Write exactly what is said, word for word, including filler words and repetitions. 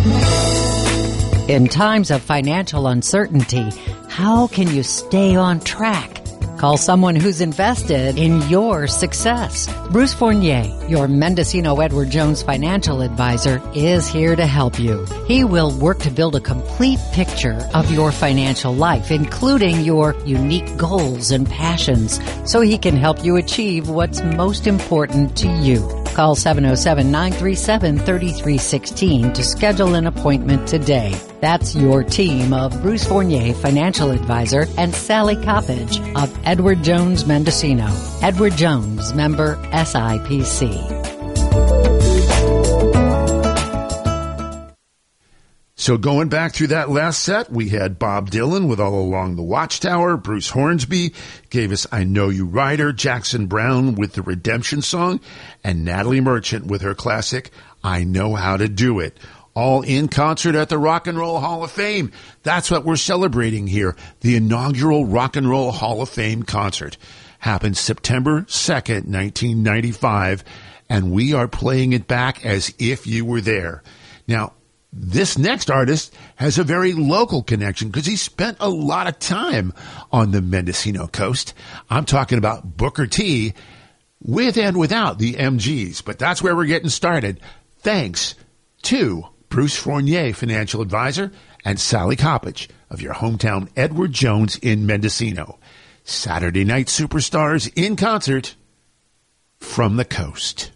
In times of financial uncertainty, how can you stay on track? Call someone who's invested in your success. Bruce Fournier, your Mendocino Edward Jones financial advisor, is here to help you. He will work to build a complete picture of your financial life, including your unique goals and passions, so he can help you achieve what's most important to you. Call seven oh seven, nine three seven, three three one six to schedule an appointment today. That's your team of Bruce Fournier, financial advisor, and Sally Coppage of Edward Jones Mendocino. Edward Jones, member S I P C. So going back through that last set, we had Bob Dylan with All Along the Watchtower. Bruce Hornsby gave us I Know You Rider. Jackson Browne with the Redemption Song. And Natalie Merchant with her classic I Know How to Do It. All in concert at the Rock and Roll Hall of Fame. That's what we're celebrating here. The inaugural Rock and Roll Hall of Fame concert happened September second, nineteen ninety-five. And we are playing it back as if you were there. Now, this next artist has a very local connection because he spent a lot of time on the Mendocino coast. I'm talking about Booker T with and without the M Gs. But that's where we're getting started. Thanks to Bruce Fournier, financial advisor, and Sally Coppage of your hometown Edward Jones in Mendocino. Saturday Night Superstars in concert from the coast.